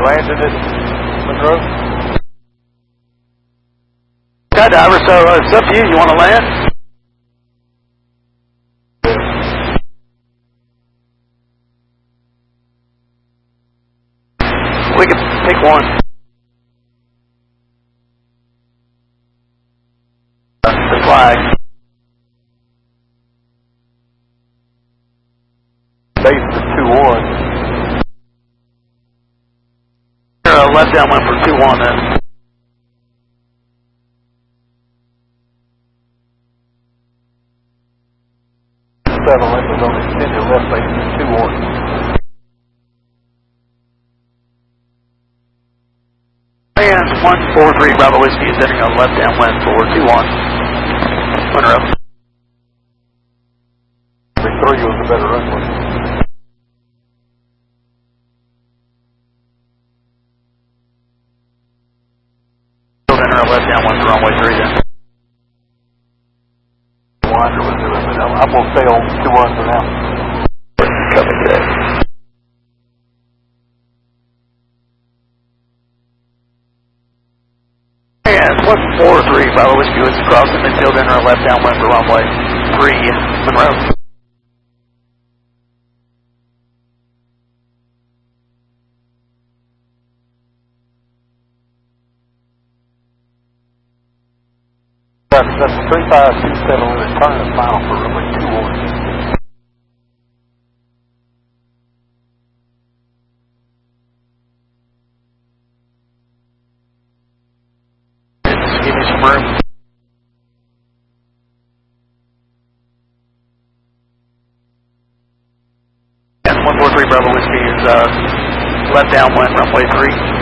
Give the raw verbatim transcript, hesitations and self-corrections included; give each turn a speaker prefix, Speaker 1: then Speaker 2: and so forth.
Speaker 1: landing at Monroe?
Speaker 2: Skydiver, so uh, it's up to you. You want to land? We can pick one. The flag.
Speaker 1: Base for two one.
Speaker 2: Uh, left downwind for two one then.
Speaker 1: Seven left is on extended left base for two one.
Speaker 2: And one four three Bravo Whiskey is entering on left downwind for two one. Monroe.
Speaker 1: three was a better runway.
Speaker 2: Enter left downwind for runway three then.
Speaker 1: Winder was doing it. I'm going to stay on two one for now.
Speaker 2: Copy that. And one four three Bravo Whiskey was across the midfield, enter left downwind for runway three, Monroe.
Speaker 1: That's, that's three five two seven with a turn of final for runway two one.
Speaker 2: Just give me some room. And one four three Bravo Whiskey is uh, left downwind, runway three.